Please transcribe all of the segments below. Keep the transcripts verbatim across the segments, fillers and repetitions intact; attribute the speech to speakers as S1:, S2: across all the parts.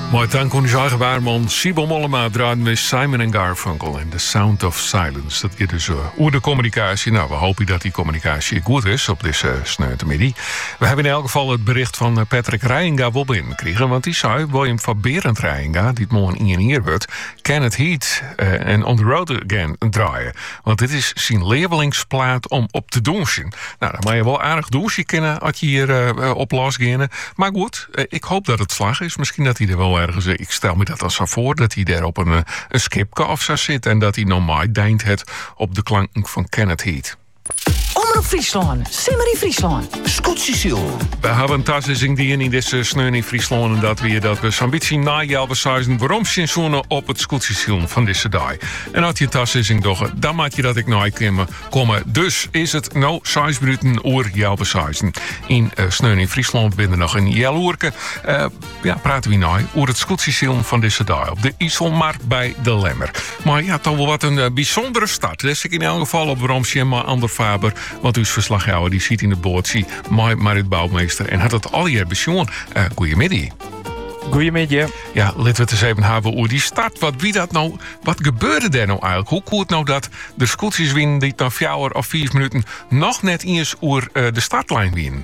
S1: Maar dan kon je zeggen waarman Sibyl Mollema draaien met Simon en Garfunkel en The Sound of Silence. Dat gaat dus uh, over de communicatie. Nou, we hopen dat die communicatie goed is op deze uh, sneutermiddag. We hebben in elk geval het bericht van uh, Patrick Rijenga wel binnengekregen. Want die zei, William van Berend Rijenga, die het morgen in hier wordt, kan het heat uh, en On the Road Again draaien. Want dit is zijn levelingsplaat om op te douchen. Nou, dan mag je wel aardig douchen kunnen als je hier uh, op losgaan. Maar goed, uh, ik hoop dat het slag is. Misschien dat hij er wel ergens... Ik stel me dat dan zo voor, dat hij daar op een, een skipkaf zou zitten en dat hij normaal deint het op de klanken van Kenneth Heat.
S2: Omroep Friesland, Simmer in Friesland, Scootsie-Sil.
S1: We hebben een tassenting die in deze sneun in Friesland en dat we dat we ambitie na Jelbesuizen waarom seizoenen op het Scootsie-Sil van deze dag. En als je tassenting toch, dan maak je dat ik naar komen. Dus is het nou zes minuten oor Jelbesuizen. In uh, sneun in Friesland binnen nog een Jeloerke. Uh, ja, praten we nou over het Scootsie-Sil van deze dag op de IJsselmarkt bij de Lemmer. Maar ja, toch wel wat een uh, bijzondere start. Dus ik in elk geval op waarom je maar ander Faber. Want uw verslaghouder die ziet in de bootsie Marit Bouwmeester en had het al jaar pensioen. Uh, goedemiddag.
S3: Goedemiddag.
S1: Ja, laten we het eens even hebben over die start. Wat wie dat nou? Wat gebeurde er nou eigenlijk? Hoe kon het nou dat de scootjes winnen die na vier of vier minuten nog net eens over uh, de startlijn winnen?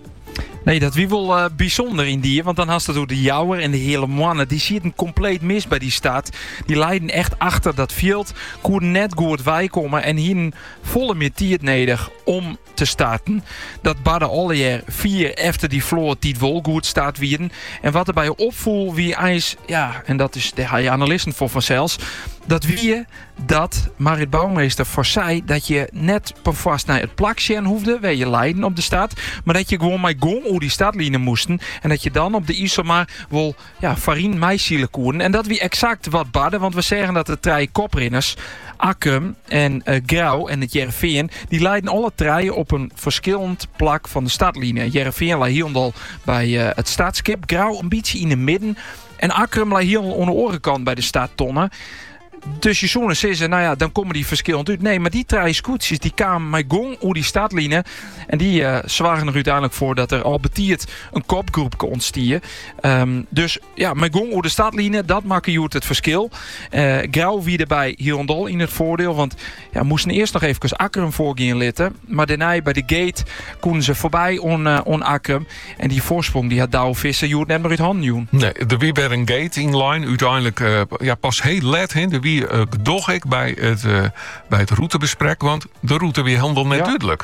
S3: Nee, dat wie wel uh, bijzonder in die, want dan had het door de Jouwer en de hele mannen. Die zitten compleet mis bij die stad. Die leiden echt achter dat veld. Koeren net goed wij komen en hier volle metiert nodig om te starten. Dat badden alle jaar vier efter die vloer die wel goed staat wieren. En wat erbij opvoel wie ijs, ja, en dat is de analisten voor vanzelfs. Dat wie dat Marit Bouwmeester voor zei dat je net per vast naar het plakje hoefde, waar je leiden op de stad, maar dat je gewoon met gong over die stadlijnen moesten en dat je dan op de IJsselmarkt wel ja, farien meiszielen koeren. En dat wie exact wat badden, want we zeggen dat de drie koprenners, Akkum en uh, Grauw en het Jereveen, die leiden alle treien op een verschillend plak van de stadlijnen. Jereveen lag hier al bij uh, het stadskip, Grauw een beetje in het midden en Akkum lag hier aan de orenkant bij de stadtonnen. Dus je zonen zeggen, nou ja, dan komen die verschillend uit. Nee, maar die drie scootjes die kwamen met gong over die stadlijnen. En die uh, zwaren er uiteindelijk voor dat er al betiert een kopgroep kon ontstieren. Um, dus ja, met gong over de stadlijnen, dat maakt je het verschil. Uh, Grauw wie erbij Hirondol in het voordeel. Want ja, moesten eerst nog even Akkerum voorgaan litten. Maar daarna bij de gate konden ze voorbij on, uh, on Akkerum. En die voorsprong die had Douwe Visser Joert net maar uit handen doen.
S1: Nee, de wie bij een gate in line uiteindelijk uh, ja, pas heel let in. De wie uh, doch ik bij het, uh, bij het routebesprek, want de route weer handel net ja. duidelijk.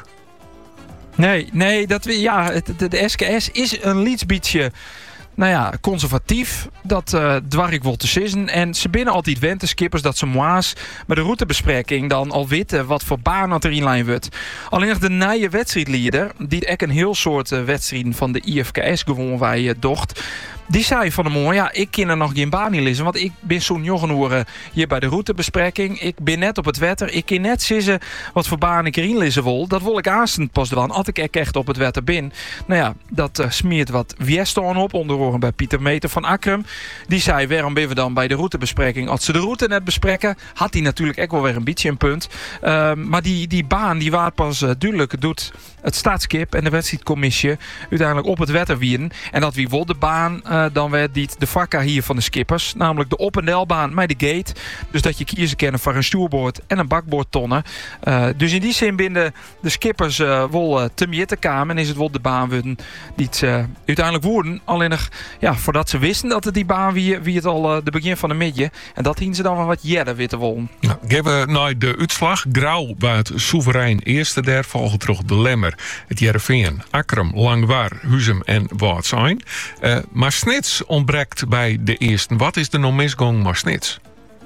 S3: Nee, nee, dat we, ja, de, de S K S is een lietsbietje. Nou ja, conservatief, dat uh, dwar ik wel te sissen. En ze binnen altijd wenteskippers dat ze moa's bij de routebespreking dan al weten wat voor baan dat er in lijn wordt. Alleen nog de nieuwe wedstrijdleider, die echt een heel soort uh, wedstrijden van de I F K S gewoon wij uh, docht. Die zei van de morgen, ja, ik kan er nog geen baan in lezen. Want ik ben zo'n jongen hier bij de routebespreking. Ik ben net op het wetter. Ik kan net zeggen wat voor baan ik erin lezen wil. Dat wil ik aanstaan pas dan, als ik echt op het wetter ben. Nou ja, dat uh, smeert wat Wieston op. Onder andere bij Pieter Meter van Akkerum. Die zei, waarom ben we dan bij de routebespreking? Als ze de route net bespreken, had hij natuurlijk echt wel weer een beetje een punt. Uh, maar die, die baan, die waar pas uh, duidelijk doet het staatskip en de wedstrijdcommissie uiteindelijk op het wetter wieren. En dat wie wil de baan... Uh, dan werd dit de vakka hier van de skippers. Namelijk de op- en delbaan met de gate. Dus dat je kiezen kennen voor een stuurboord en een bakboordtonnen. Uh, dus in die zin binnen de skippers uh, wel uh, te meer te kamen. En is het wel de baan worden die het uh, uiteindelijk worden. Alleen nog, ja, voordat ze wisten dat het die baan wie, wie het al uh, de begin van de midje. En dat hingen ze dan wel wat jaren witte wollen.
S1: Nou, geven naar de uitslag. Grauw bij het soeverein eerste der volgen terug de Lemmer. Het Jereveen, Akkerum, Langwaar, Huzum en Waardsijn. Uh, maar Snits ontbreekt bij de eerste. Wat is er nog misgang maar Snits?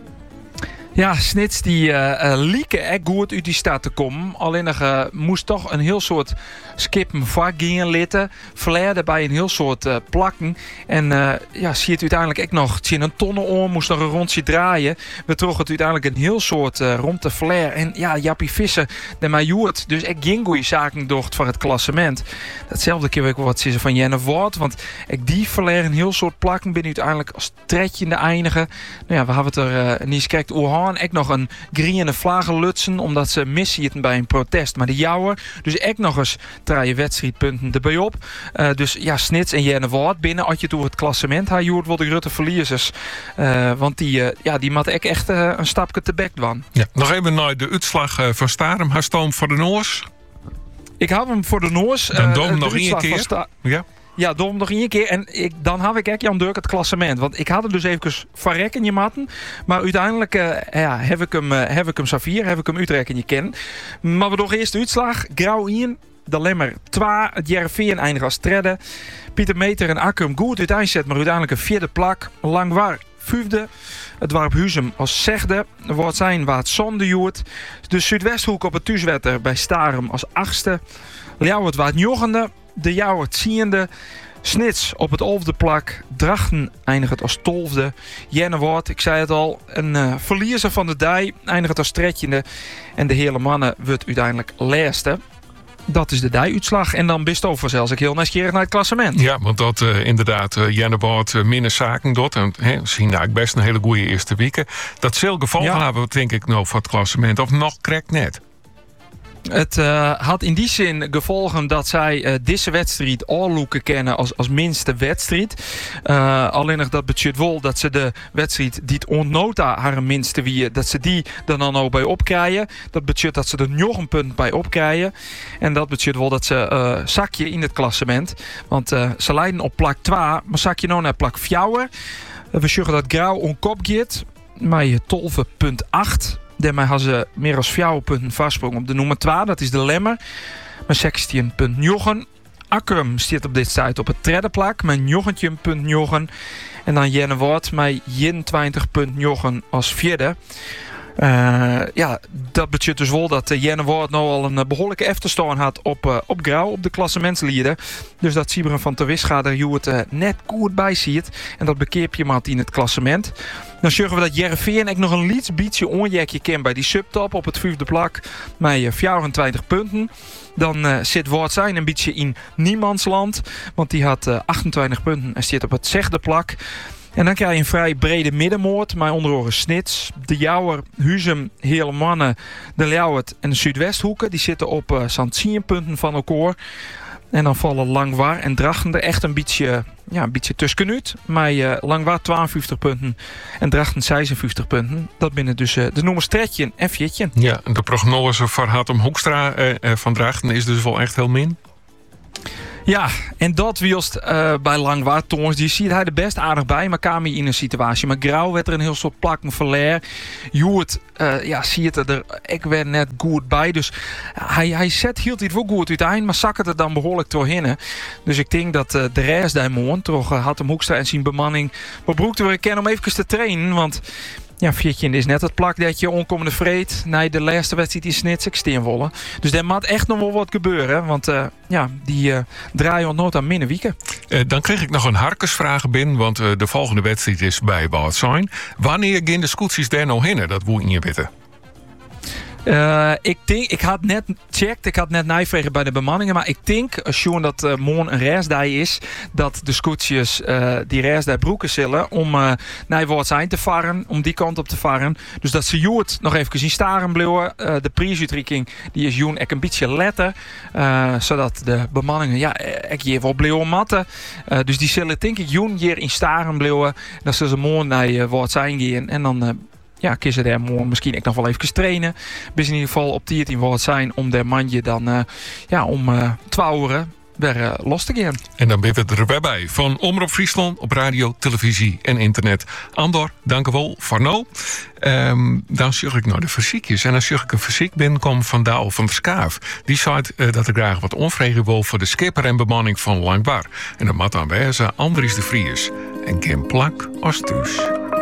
S3: Ja, Snits die uh, uh, lieken echt goed uit die stad te komen. Alleen nog uh, moest toch een heel soort skippen vak gingen litten. Verleerde bij een heel soort uh, plakken. En uh, ja, zie het uiteindelijk echt nog in een tonnen om. Moest nog een rondje draaien. We trokken het uiteindelijk een heel soort uh, rond de flair. En ja, Jappie Visser, de majoert. Dus echt geen goede zaken docht voor het klassement. Datzelfde keer ik wel wat zeggen van Jenne Woord. Want ik die verleer een heel soort plakken binnen uiteindelijk als tredje in de eindigen. Nou ja, we hebben het er uh, niet gekeken hoe Friesland ook nog een griene vlaggen lutsen, omdat ze missieten bij een protest. Maar de jouwer, dus ook nog eens drie wedstrijdpunten erbij op. Uh, dus ja, Snits en Jenne Woord binnen als je door het klassement haar joert, wordt de grote verliezers. Uh, want die, uh, ja, die moet echt uh, een stapje te bek doen.
S1: Ja, nog even naar de uitslag uh, van Starum. Haar stoom voor de Noors.
S3: Ik had hem voor de Noors.
S1: Dan
S3: uh,
S1: dom nog één keer.
S3: Sta-
S1: ja.
S3: Ja, dom nog één keer. En ik, dan had ik ook Jan Dirk het klassement. Want ik had er dus even verrekken je matten. Maar uiteindelijk uh, ja, heb ik hem, uh, heb ik hem Safir, heb ik hem Utrecht in je ken. Maar we doen eerst de uitslag. Grauw in. De Lemmer twee. Het Jereveen eindigt als derde. Pieter Meter en Akkum goed uiteindelijk zet, maar uiteindelijk een vierde plak. Langwaar vijfde. Het Warp Huzum als zesde. Wordt zijn waar het zonde joert. De Zuidwesthoek op het Thuiswetter bij Starum als achtste. Ljouwert waar het negende. De Jouwert ziende. Snits op het elfde plak. Drachten eindigt het als tolfde. Jennewoord, ik zei het al, een uh, verliezer van de dij eindigt het als trettiende. En de hele mannen wordt uiteindelijk laatste. Dat is de dij-uitslag. En dan best over zelfs ik heel nieuwsgierig naar het klassement.
S1: Ja, want dat uh, inderdaad uh, Jennewoord uh, minder zaken doet. En he, we zien daar best een hele goede eerste weken. Dat zal gevolgen ja. hebben, denk ik, nou, voor het klassement. Of nog correct net.
S3: Het uh, had in die zin gevolgen dat zij uh, deze wedstrijd oorloeken kennen als, als minste wedstrijd. Uh, alleen nog dat betekent wel dat ze de wedstrijd die het onnota haar minste wie, dat ze die er dan ook bij opkrijgen. Dat betekent dat ze er nog een punt bij opkrijgen. En dat betekent wel dat ze uh, zakje in het klassement. Want uh, ze leiden op plak twee, maar zakje nou naar plak vier. Uh, we zeggen dat Grauw onkop gaat met twaalf komma acht. Daarmee hadden ze meer dan vier punten vastsprong op de nummer twee. Dat is de Lemmer. Met zestien komma negen. Akkum staat op dit site op het derde plak. Met negentien komma negen. En dan Jennewoord met eenentwintig komma negen als vierde. Uh, ja, dat betekent dus wel dat uh, Jennewoord nou al een uh, behoorlijke efterstaan had op, uh, op Grauw, op de klassementslieden. Dus dat Siberen van ter Wisga er het uh, net goed bij ziet. En dat bekeert je maar in het klassement. Dan zorgen we dat Jereveen nog een liets beetje onjekje kan bij die subtop op het vijfde plak. Met uh, vierentwintig punten. Dan uh, zit Woord zijn een beetje in niemandsland. Want die had uh, achtentwintig punten en zit op het zesde plak. En dan krijg je een vrij brede middenmoord. Maar onder andere Snits, de Jouwer, Huzum, Heerlemannen, de Ljouwert en de Zuidwesthoeken. Die zitten op uh, zo'n tien punten van elkaar. En dan vallen Langwaar en Drachten er echt een beetje, ja, een beetje tussenuit. Maar uh, Langwaar tweeënvijftig punten en Drachten zesenvijftig punten. Dat binnen dus uh, de nummers Tretjen en Viertje.
S1: Ja, de prognose voor Hartom Hoekstra uh, uh, van Drachten is dus wel echt heel min.
S3: Ja, en dat wielst uh, bij Langwaar Tons. Die ziet hij er best aardig bij, maar kwam hij in een situatie. Maar Grauw werd er een heel soort plak me verleer. Joert, uh, ja, ziet er ik werd net goed bij. Dus hij, hij zet hield het wel goed uiteindelijk, maar zak het er dan behoorlijk doorheen. Dus ik denk dat uh, de rest daar morgen toch uh, had hem Hoekstra en zijn bemanning beproefd weer kennen om even te trainen. Want ja, Viertje is net het plak dat je onkomende vreed naar de laatste wedstrijd in Snits ik steenvolle. Dus daar moet echt nog wel wat gebeuren. Want uh, ja, die uh, draaien ontnood aan minder wieken.
S1: Uh, dan kreeg ik nog een harkesvraag binnen. Want uh, de volgende wedstrijd is bij Bouwtzijn. Wanneer gaan de scootjes daar nou heen? Dat woe in je bitten.
S3: Uh, ik denk, ik had net gecheckt, ik had net nijvregen bij de bemanningen, maar ik denk, als Sjoen dat uh, morgen een reisdij is, dat de scootjes uh, die reisdij broeken zullen om uh, naar Woordzijn te varen, om die kant op te varen. Dus dat ze Joert nog even zien staren bleven. Uh, de prijsuitreiking die is Joen echt een beetje letter, uh, zodat de bemanningen, ja, ik hier wel bleven matten. Uh, dus die zullen denk ik Joen hier in staren bleven. Dan zullen ze morgen naar uh, Woordzijn gaan en dan uh, ja, kiezen daar morgen misschien ik nog wel even trainen. Bis in ieder geval op die het in wordt zijn om de mandje dan uh, ja, om uh, twaalf uur weer uh, los te gaan.
S1: En dan ben je er weer bij van Omroep Friesland op radio, televisie en internet. Andor, dank u wel voor nu. Um, dan zorg ik naar de fysiekjes. En als ik een fysiek ben, komt Van Daal van Verskaaf. Die zei uh, dat ik graag wat onvregen wil voor de skipper en bemanning van Langwaar. En dat moet dan wijzen Andries de Vries. En geen plak als thuis.